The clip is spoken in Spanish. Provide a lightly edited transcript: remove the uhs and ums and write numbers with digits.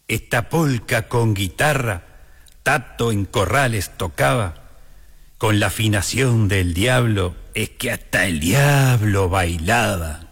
esta polca con guitarra, Tato en corrales tocaba, con la afinación del diablo, es que hasta el diablo bailaba.